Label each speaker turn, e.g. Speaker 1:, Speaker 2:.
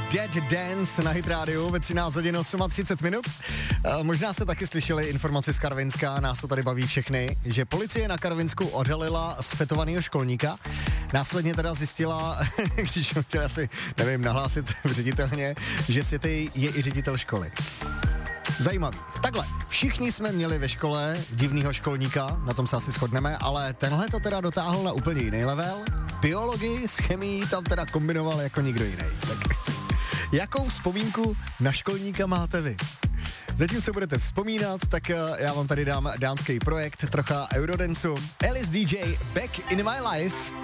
Speaker 1: Dead Dance na Hit Radio ve 13 hodin 38 minut. Možná jste taky slyšeli informaci z Karvinska, nás to tady baví všechny, že policie na Karvinsku odhalila sfetovaného školníka. Následně teda zjistila, když ho chtěl asi, nevím, nahlásit ředitelně, že světej je i ředitel školy. Zajímavý. Takhle, všichni jsme měli ve škole divnýho školníka, na tom se asi shodneme, ale tenhle to teda dotáhl na úplně jiný level. Biologii s chemií tam teda kombinoval jako nikdo jiný. Tak jakou vzpomínku na školníka máte vy? Zatímco budete vzpomínat, tak já vám tady dám dánský projekt, trocha Eurodancu. Alice DJ, Back in My Life.